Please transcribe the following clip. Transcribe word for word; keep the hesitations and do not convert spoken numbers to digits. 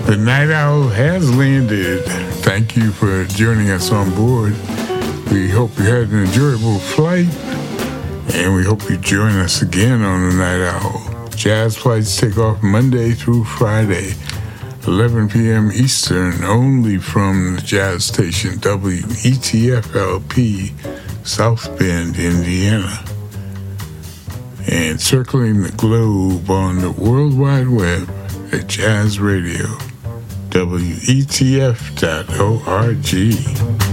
The Night Owl has landed. Thank you for joining us on board. We hope you had an enjoyable flight, and we hope you join us again on the Night Owl. Jazz flights take off Monday through Friday, eleven p.m. Eastern, only from the jazz station W E T F L P, South Bend, Indiana. And circling the globe on the World Wide Web at Jazz Radio, W E T F dot org.